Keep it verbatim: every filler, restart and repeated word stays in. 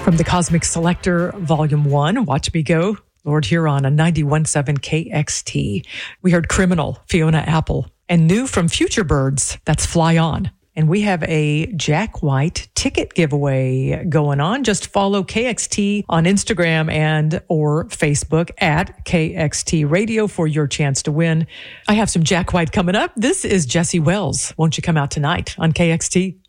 From the Cosmic Selector, Volume one, Watch Me Go, Lord Huron on ninety-one point seven K X T. We heard Criminal, Fiona Apple, and new from Future Birds, that's Fly On. And we have a Jack White ticket giveaway going on. Just follow K X T on Instagram and or Facebook at K X T Radio for your chance to win. I have some Jack White coming up. This is Jesse Wells. Won't you come out tonight on K X T?